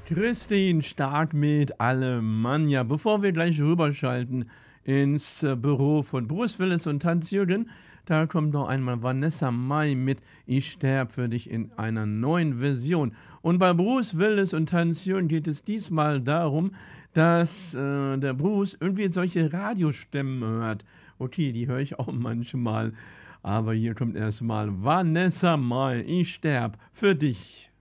Christine stark mit Alemannia. Bevor wir gleich rüberschalten ins Büro von Bruce Willis und Hans-Jürgen, da kommt noch einmal Vanessa Mai mit Ich sterb für dich in einer neuen Version. Und bei Bruce Willis und Hans-Jürgen geht es diesmal darum, dass der Bruce irgendwie solche Radiostimmen hört. Okay, die höre ich auch manchmal. Aber hier kommt erstmal Vanessa Mai. Ich sterb für dich.